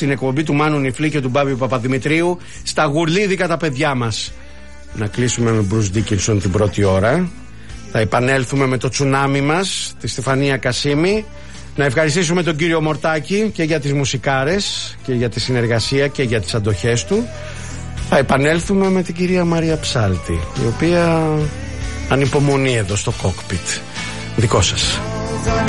στην εκπομπή του Μάνου Νιφλή και του Μπάμπη Παπαδημητρίου, στα γουρλίδικα τα παιδιά μας. Να κλείσουμε με Bruce Dickinson την πρώτη ώρα. Θα επανέλθουμε με το τσουνάμι μας, τη Στεφανία Κασίμη. Να ευχαριστήσουμε τον κύριο Μορτάκη και για τις μουσικάρες και για τη συνεργασία και για τις αντοχές του. Θα επανέλθουμε με την κυρία Μαρία Ψάλτη, η οποία ανυπομονεί εδώ στο κόκπιτ. Δικό σας.